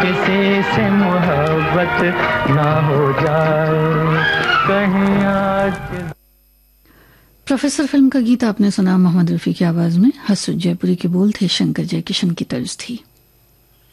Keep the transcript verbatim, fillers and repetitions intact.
किसी से मोहब्बत ना हो जाए कहीं आज। प्रोफेसर फिल्म का गीत आपने सुना मोहम्मद रफ़ी की आवाज में। हसरत जयपुरी के बोल थे, शंकर जयकिशन की तर्ज थी।